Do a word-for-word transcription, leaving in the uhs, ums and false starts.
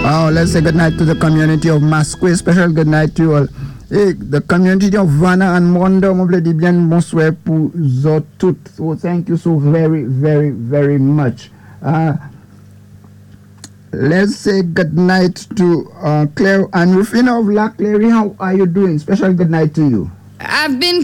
Oh, let's say good night to the community of Masque. Special good night to you all. Hey, the community of Vanna and Mondo, on vous dit bien bonsoir pour vous toutes. So thank you so very, very, very much. Uh, let's say good night to uh, Claire and Rufina of La Claire. How are you doing? Special good night to you. I've been